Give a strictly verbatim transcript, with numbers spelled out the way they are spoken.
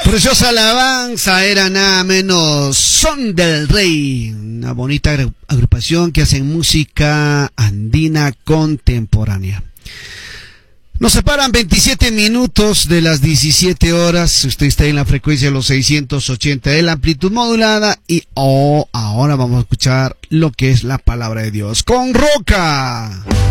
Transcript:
Preciosa alabanza, era nada menos Son del Rey, una bonita agrupación que hacen música andina contemporánea. Nos separan veintisiete minutos de las diecisiete horas. Usted está en la frecuencia de los seiscientos ochenta de la amplitud modulada. Y oh, ahora vamos a escuchar lo que es la palabra de Dios con Roca.